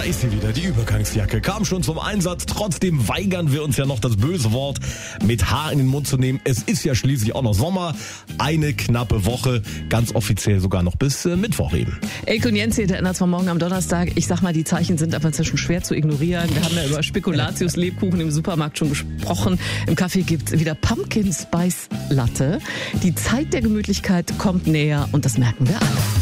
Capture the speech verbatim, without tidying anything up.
ist sie wieder, die Übergangsjacke. Kam schon zum Einsatz, trotzdem weigern wir uns ja noch das böse Wort mit Haar in den Mund zu nehmen. Es ist ja schließlich auch noch Sommer, eine knappe Woche, ganz offiziell sogar noch bis äh, Mittwoch eben. Elke und Jens hier, der ändert von morgen am Donnerstag. Ich sag mal, die Zeichen sind aber inzwischen schwer zu ignorieren. Wir haben ja über Spekulatius-Lebkuchen im Supermarkt schon gesprochen. Im Kaffee gibt's wieder Pumpkin Spice Latte. Die Zeit der Gemütlichkeit kommt näher und das merken wir alle.